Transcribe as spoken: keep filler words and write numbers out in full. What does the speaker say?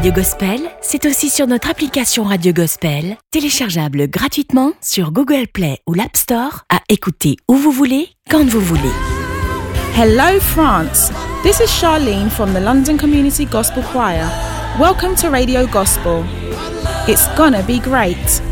Radio Gospel, c'est aussi sur notre application Radio Gospel, téléchargeable gratuitement sur Google Play ou l'App Store, à écouter où vous voulez, quand vous voulez. Hello France, this is Charlene from the London Community Gospel Choir. Welcome to Radio Gospel. It's gonna be great.